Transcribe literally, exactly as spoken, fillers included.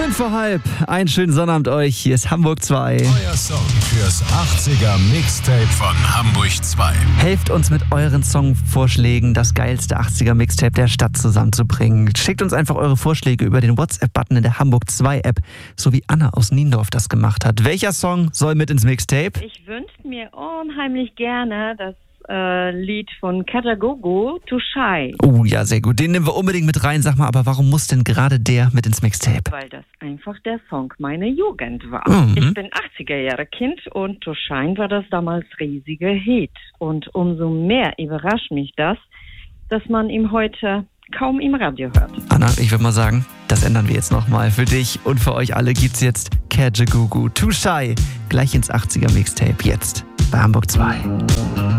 Fünf vor halb. Einen schönen Sonnabend euch. Hier ist Hamburg zwei. Euer Song fürs achtziger Mixtape von Hamburg zwei. Helft uns mit euren Songvorschlägen, das geilste achtziger Mixtape der Stadt zusammenzubringen. Schickt uns einfach eure Vorschläge über den WhatsApp-Button in der Hamburg zwei App, so wie Anna aus Niendorf das gemacht hat. Welcher Song soll mit ins Mixtape? Ich wünsche mir unheimlich gerne das äh, Lied von Kajagogo, Too Shy. Oh ja, sehr gut. Den nehmen wir unbedingt mit rein. Sag mal, aber warum muss denn gerade der mit ins Mixtape? Weil das einfach der Song meiner Jugend war. Mhm. Ich bin achtziger-Jahre-Kind und Too Shy war das damals riesige Hit. Und umso mehr überrascht mich das, dass man ihn heute kaum im Radio hört. Anna, ich würde mal sagen, das ändern wir jetzt nochmal. Für dich und für euch alle gibt's jetzt Kajagogo, Too Shy. Gleich ins achtziger Mixtape. Jetzt bei Hamburg zwei.